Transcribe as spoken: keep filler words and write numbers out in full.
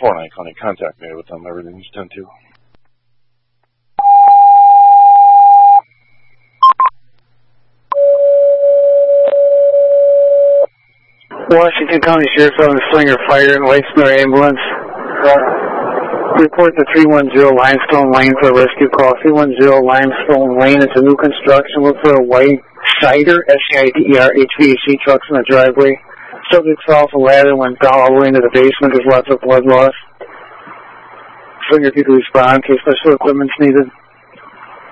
four nine County, contact me with them. Everything's ten two. Washington County Sheriff's Office, Slinger Fire and White Star Ambulance. Report to three one zero Limestone Lane for a rescue call. three one zero Limestone Lane. It's a new construction. Look for a white Cider, S C I D E R, H V A C trucks in the driveway. Subject fell off a ladder and went down all the way into the basement. There's lots of blood loss. Slinger, if you could respond in case special equipment's needed.